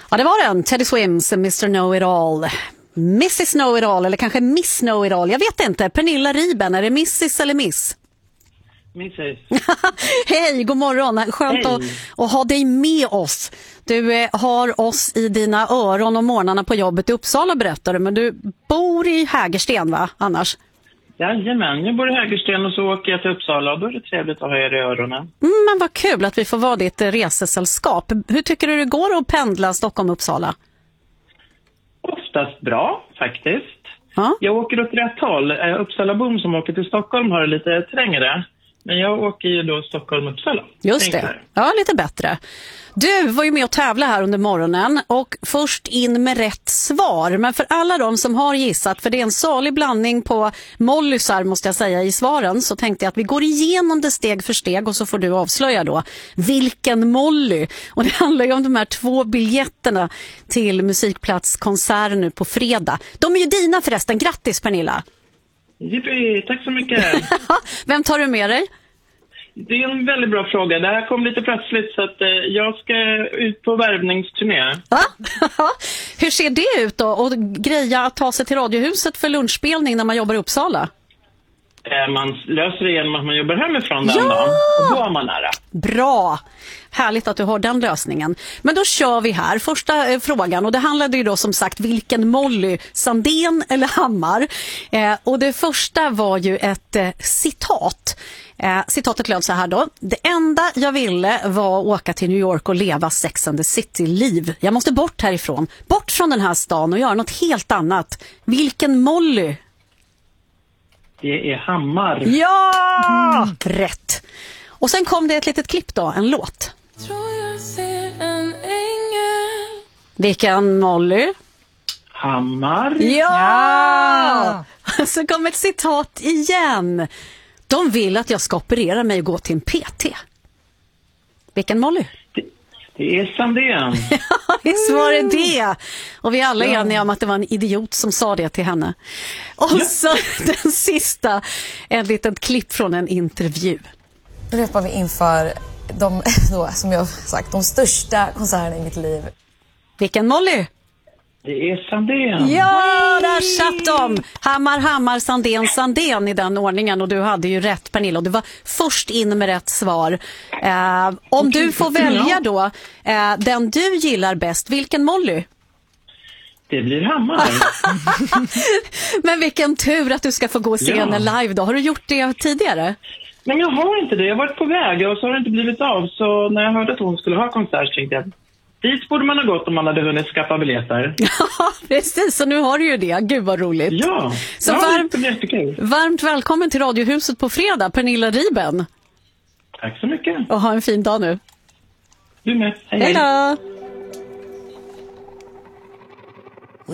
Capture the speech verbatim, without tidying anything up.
Ja, det var den. Teddy Swims, mister Know-It-All. missis Know-It-All, eller kanske Miss Know-It-All. Jag vet inte. Pernilla Riben, är det missis eller miss? missis. Hej, god morgon. Skönt att, att ha dig med oss. Du eh, har oss i dina öron om morgnarna på jobbet i Uppsala, berättar du. Men du bor i Hägersten, va? Annars? Jajamän, jag bor i Hägersten och så åker jag till Uppsala och då är det trevligt att ha er i öronen. Mm, men vad kul att vi får vara ditt resesällskap. Hur tycker du det går att pendla Stockholm-Uppsala? Oftast bra, faktiskt. Ja? Jag åker åt rätt håll. Uppsala-bom som åker till Stockholm har det lite trängre. Men jag åker ju då Stockholm-Uppsala. Just det. Ja, lite bättre. Du var ju med och tävla här under morgonen och först in med rätt svar. Men för alla de som har gissat, för det är en salig blandning på mollysar måste jag säga i svaren, så tänkte jag att vi går igenom det steg för steg och så får du avslöja då vilken molly. Och det handlar ju om de här två biljetterna till Musikplats-konsert nu på fredag. De är ju dina förresten. Grattis, Pernilla! Jippi, tack så mycket. Vem tar du med dig? Det är en väldigt bra fråga. Det här kom lite plötsligt så att eh, jag ska ut på värvningsturné. Va? Hur ser det ut då? Och greja att ta sig till Radiohuset för lunchspelning när man jobbar i Uppsala? Eh, man löser det genom att man jobbar hemifrån den ja! dagen. Och då är man nära. Bra! Härligt att du har den lösningen. Men då kör vi här. Första eh, frågan. Och det handlade ju då som sagt vilken molly, Sandén eller Hammar. Eh, och det första var ju ett eh, citat. Eh, citatet löd så här då. Det enda jag ville var att åka till New York och leva Sex and the City-liv. Jag måste bort härifrån. Bort från den här stan och göra något helt annat. Vilken molly? Det är Hammar. Ja! Mm. Rätt. Och sen kom det ett litet klipp då, en låt. Tror jag ser en ängel. Vilken molly? Hammar. Ja! ja! Så kom ett citat igen. De vill att jag ska operera mig och gå till en P T. Vilken molly? Det, det är Sandén. Ja, visst var det det. Och vi är alla ja. eniga om att det var en idiot som sa det till henne. Och ja. så den sista, en litet klipp från en intervju. Nu repar vi inför de, då, som jag har sagt, de största konserterna i mitt liv. Vilken molly? Det är Sandén. Ja, där satt de. Hammar, Hammar, Sandén, Sandén i den ordningen. Och du hade ju rätt, Pernilla. Och du var först in med rätt svar. Eh, om okay, du får välja då, eh, den du gillar bäst, vilken molly? Det blir Hammar. Men vilken tur att du ska få gå och se henne ja. live då. Har du gjort det tidigare? Men jag har inte det. Jag har varit på väg och så har det inte blivit av. Så när jag hörde att hon skulle ha konsert tänkte jag, dit borde man ha gått om man hade hunnit skaffa biljetter. Ja, precis. Så nu har du ju det. Gud vad roligt. Ja, så ja varmt, det varmt välkommen till Radiohuset på fredag, Pernilla Riben. Tack så mycket. Och ha en fin dag nu. Du med. Hej, hej då.